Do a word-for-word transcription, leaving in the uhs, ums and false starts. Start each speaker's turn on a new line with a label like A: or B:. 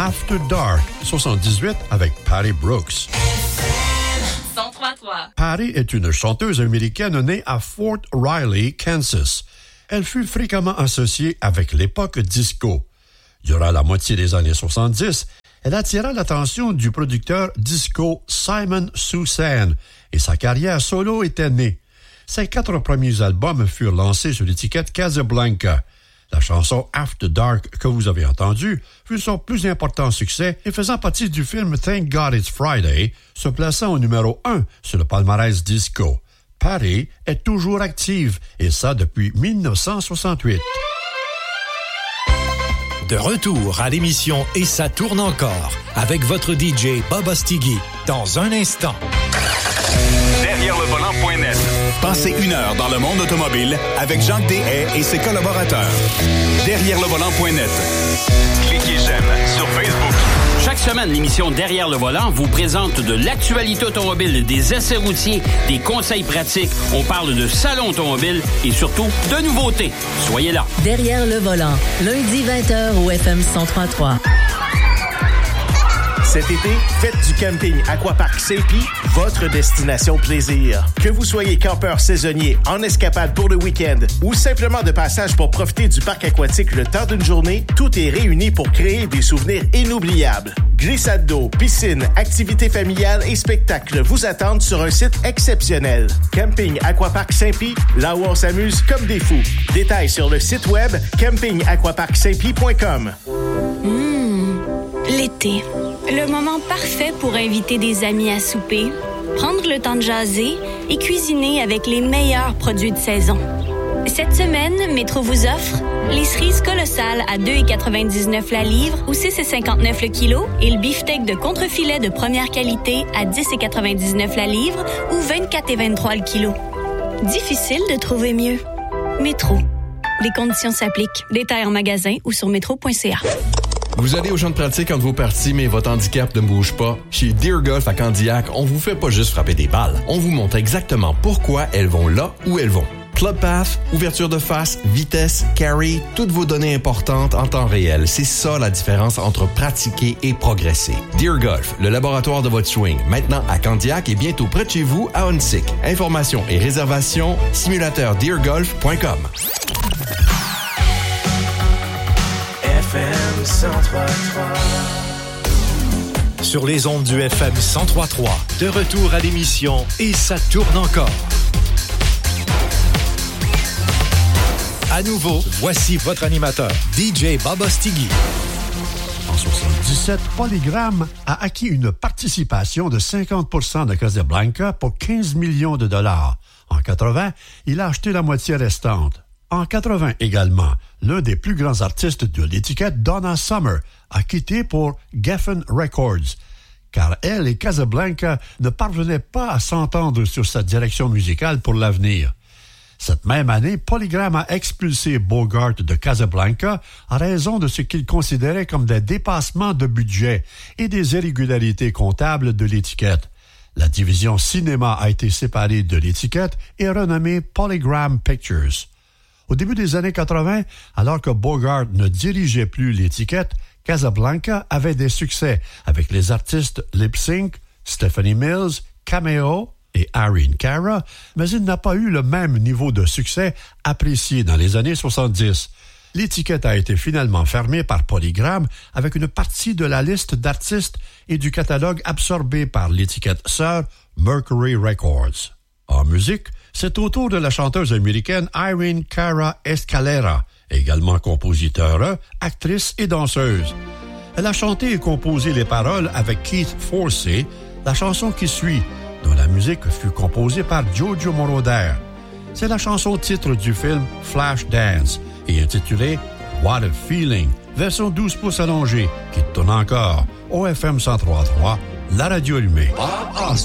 A: After Dark, soixante-dix-huit, avec Patty Brooks.
B: cent trois trois.
A: Patty est une chanteuse américaine née à Fort Riley, Kansas. Elle fut fréquemment associée avec l'époque disco. Durant la moitié des années soixante-dix, elle attira l'attention du producteur disco Simon Susan et sa carrière solo était née. Ses quatre premiers albums furent lancés sur l'étiquette Casablanca. La chanson After Dark que vous avez entendue fut son plus important succès et faisant partie du film Thank God It's Friday, se plaçant au numéro un sur le palmarès disco. Patty est toujours active et ça depuis dix-neuf cent soixante-huit.
C: De retour à l'émission Et ça tourne encore avec votre D J Bob Ostigui dans un instant.
D: Derrière le volant point net. Passez une heure dans le monde automobile avec Jacques Deshaies et ses collaborateurs. Derrière le volant point net. Cliquez j'aime sur Facebook.
E: Chaque semaine, l'émission Derrière le volant vous présente de l'actualité automobile, des essais routiers, des conseils pratiques. On parle de salon automobile et surtout de nouveautés. Soyez là.
F: Derrière le volant, lundi vingt heures au F M cent trois trois.
G: Cet été, faites du camping Aquapark Saint-Pie votre destination plaisir. Que vous soyez campeur saisonnier, en escapade pour le week-end ou simplement de passage pour profiter du parc aquatique le temps d'une journée, tout est réuni pour créer des souvenirs inoubliables. Glissade d'eau, piscine, activités familiales et spectacles vous attendent sur un site exceptionnel. Camping Aquapark Saint-Pie, là où on s'amuse comme des fous. Détails sur le site web camping aquapark saint pie point com.
H: Mmh, l'été. Le moment parfait pour inviter des amis à souper, prendre le temps de jaser et cuisiner avec les meilleurs produits de saison. Cette semaine, Métro vous offre les cerises colossales à deux virgule quatre-vingt-dix-neuf la livre ou six virgule cinquante-neuf le kilo et le beefsteak de contrefilet de première qualité à dix virgule quatre-vingt-dix-neuf la livre ou vingt-quatre virgule vingt-trois le kilo. Difficile de trouver mieux. Métro. Les conditions s'appliquent. Détails en magasin ou sur métro point c a.
I: Vous allez au champ de pratique entre vos parties, mais votre handicap ne bouge pas. Chez Deer Golf à Candiac, on vous fait pas juste frapper des balles. On vous montre exactement pourquoi elles vont là où elles vont. Club Path, ouverture de face, vitesse, carry, toutes vos données importantes en temps réel. C'est ça la différence entre pratiquer et progresser. Deer Golf, le laboratoire de votre swing, maintenant à Candiac et bientôt près de chez vous à Huntsic. Informations et réservations, simulateur deer golf point com.
J: F M cent trois trois.
C: Sur les ondes du F M cent trois trois, de retour à l'émission Et ça tourne encore. À nouveau, voici votre animateur, D J Bob Ostigui.
A: En soixante-dix-sept, Polygram a acquis une participation de cinquante pour cent de Casablanca pour quinze millions de dollars. En quatre-vingts, il a acheté la moitié restante. En quatre-vingts également, l'un des plus grands artistes de l'étiquette, Donna Summer, a quitté pour Geffen Records, car elle et Casablanca ne parvenaient pas à s'entendre sur sa direction musicale pour l'avenir. Cette même année, Polygram a expulsé Bogart de Casablanca à raison de ce qu'il considérait comme des dépassements de budget et des irrégularités comptables de l'étiquette. La division cinéma a été séparée de l'étiquette et renommée Polygram Pictures. Au début des années quatre-vingts, alors que Bogart ne dirigeait plus l'étiquette, Casablanca avait des succès avec les artistes Lip Sync, Stephanie Mills, Cameo et Irene Cara, mais il n'a pas eu le même niveau de succès apprécié dans les années soixante-dix. L'étiquette a été finalement fermée par Polygram avec une partie de la liste d'artistes et du catalogue absorbé par l'étiquette sœur Mercury Records. En musique, c'est au tour de la chanteuse américaine Irene Cara Escalera, également compositeur, actrice et danseuse. Elle a chanté et composé les paroles avec Keith Forsey, la chanson qui suit, dont la musique fut composée par Giorgio Moroder. C'est la chanson titre du film Flashdance et intitulée What a Feeling, version douze pouces allongée, qui tourne encore au F M cent trois point trois, la radio allumée.
K: Bob Osborne.